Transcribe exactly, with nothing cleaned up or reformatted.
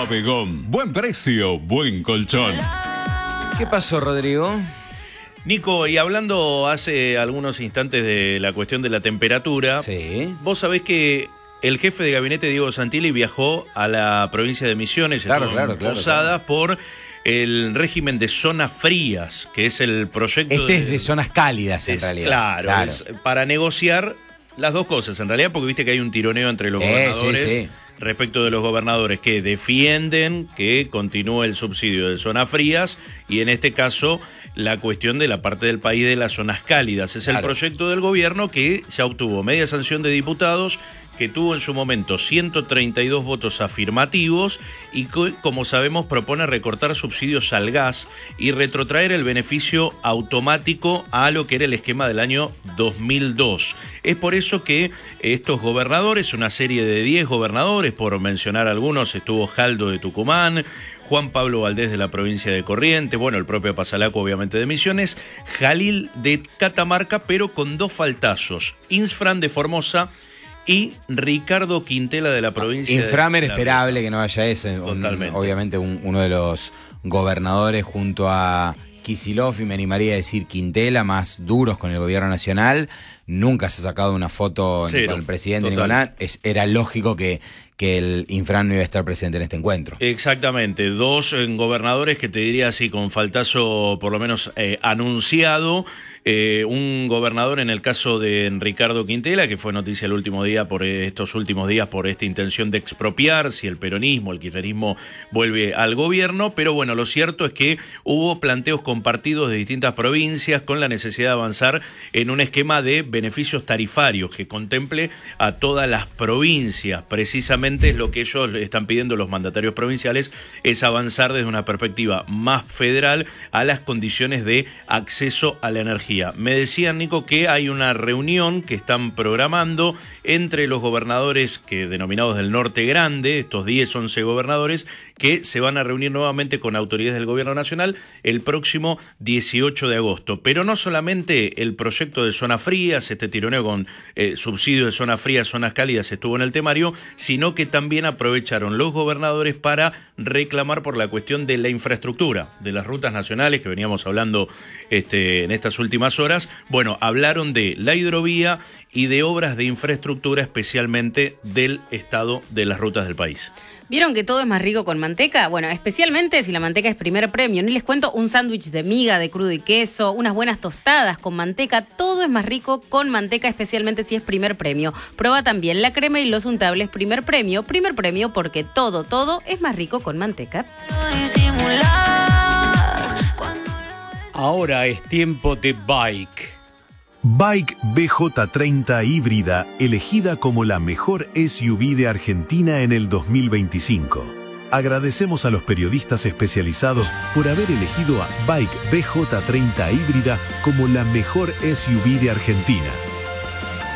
Pabegón, buen precio, buen colchón. ¿Qué pasó, Rodrigo? Nico, y hablando hace algunos instantes de la cuestión de la temperatura, sí. Vos sabés que el jefe de gabinete, Diego Santilli, viajó a la provincia de Misiones, claro, estuvo claro, en claro, Posadas, claro. por el régimen de zonas frías, que es el proyecto... Este de, es de zonas cálidas, en es, realidad. Claro, claro. Es para negociar las dos cosas, en realidad, porque viste que hay un tironeo entre los sí, gobernadores... Sí, sí. Respecto de los gobernadores que defienden que continúe el subsidio de zonas frías y en este caso la cuestión de la parte del país de las zonas cálidas. Es claro. El proyecto del gobierno que ya obtuvo media sanción de diputados, que tuvo en su momento ciento treinta y dos votos afirmativos y que, como sabemos, propone recortar subsidios al gas y retrotraer el beneficio automático a lo que era el esquema del año dos mil dos. Es por eso que estos gobernadores, una serie de diez gobernadores, por mencionar algunos, estuvo Jaldo de Tucumán, Juan Pablo Valdés de la provincia de Corrientes, bueno, el propio Pasalaco obviamente de Misiones, Jalil de Catamarca, pero con dos faltazos, Insfran de Formosa y Ricardo Quintela de la provincia Inframer de... Inframer esperable que no haya ese. Totalmente. Un, obviamente un, uno de los gobernadores junto a Kicillof, y me animaría a decir Quintela, más duros con el gobierno nacional. Nunca se ha sacado una foto Cero, con el presidente Nicolás. Es, era lógico que, que el Infran no iba a estar presente en este encuentro. Exactamente, dos eh, gobernadores que te diría así, con faltazo por lo menos eh, anunciado. Eh, un gobernador en el caso de Ricardo Quintela, que fue noticia el último día por estos últimos días por esta intención de expropiar si el peronismo, el kirchnerismo vuelve al gobierno, pero bueno, lo cierto es que hubo planteos compartidos de distintas provincias con la necesidad de avanzar en un esquema de beneficios tarifarios que contemple a todas las provincias. Precisamente es lo que ellos están pidiendo los mandatarios provinciales, es avanzar desde una perspectiva más federal a las condiciones de acceso a la energía. Me decían, Nico, que hay una reunión que están programando entre los gobernadores que denominados del Norte Grande, estos diez, once gobernadores, que se van a reunir nuevamente con autoridades del gobierno nacional el próximo dieciocho de agosto. Pero no solamente el proyecto de zonas frías, este tironeo con eh, subsidios de zonas frías, zonas cálidas estuvo en el temario, sino que también aprovecharon los gobernadores para reclamar por la cuestión de la infraestructura, de las rutas nacionales que veníamos hablando este, en estas últimas horas. Bueno, hablaron de la hidrovía y de obras de infraestructura, especialmente del estado de las rutas del país. ¿Vieron que todo es más rico con manteca? Bueno, especialmente si la manteca es primer premio. Ni les cuento un sándwich de miga, de crudo y queso, unas buenas tostadas con manteca. Todo es más rico con manteca, especialmente si es primer premio. Prueba también la crema y los untables primer premio. Primer premio porque todo, todo es más rico con manteca. Ahora es tiempo de Bike. Bike B J treinta híbrida, elegida como la mejor S U V de Argentina en el dos mil veinticinco. Agradecemos a los periodistas especializados por haber elegido a Bike B J treinta híbrida como la mejor S U V de Argentina.